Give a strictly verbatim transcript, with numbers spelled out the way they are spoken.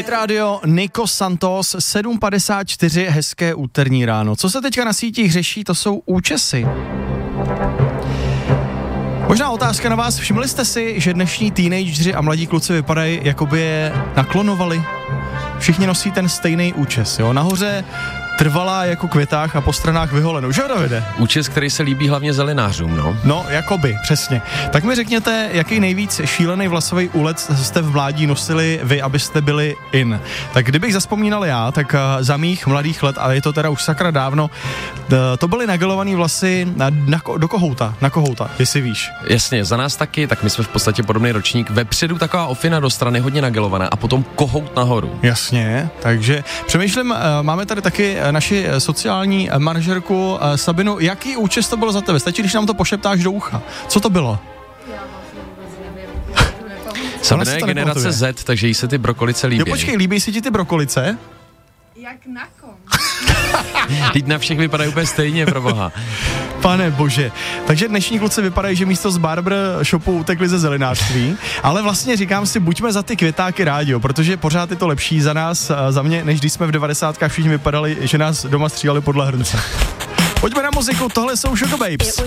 Hit Radio, Nico Santos, sedm padesát čtyři, hezké úterní ráno. Co se teďka na sítích řeší, to jsou účesy. Možná otázka na vás, všimli jste si, že dnešní teenageři a mladí kluci vypadají, jako by je naklonovali? Všichni nosí ten stejný účes, jo, nahoře trvalá jako květák a po stranách vyholenou, že Davide? Účes, který se líbí hlavně zelenářům, no. No, jakoby, přesně. Tak mi řekněte, jaký nejvíc šílený vlasový úlec jste v mládí nosili vy, abyste byli in. Tak kdybych zaspomínal já, tak za mých mladých let, ale je to teda už sakra dávno, to byly nagelovaný vlasy na, na, do kohouta, na kohouta, jestli víš. Jasně, za nás taky, tak my jsme v podstatě podobný ročník. Vepředu taková ofina do strany, hodně nagelovaná a potom kohout nahoru. Jasně, takže přemýšlím, máme tady taky naši sociální manažerku Sabinu, jaký účes to bylo za tebe? Stačí, když nám to pošeptáš do ucha. Co to bylo? Já vlastně vůbec nevím. Sabina je generace Z, takže jí se ty brokolice líbí. Jo, počkej, líbí se ti ty brokolice? Jak na kom? Teď na všech vypadají úplně stejně, proboha. Pane bože. Takže dnešní kluci vypadají, že místo z barber shopu utekli ze zelenářství, ale vlastně říkám si, buďme za ty květáky rádi, protože pořád je to lepší za nás, za mě, než když jsme v devadesátkách všichni vypadali, že nás doma stříleli podle hrnce. Pojďme na muziku, tohle jsou Sugar Babes.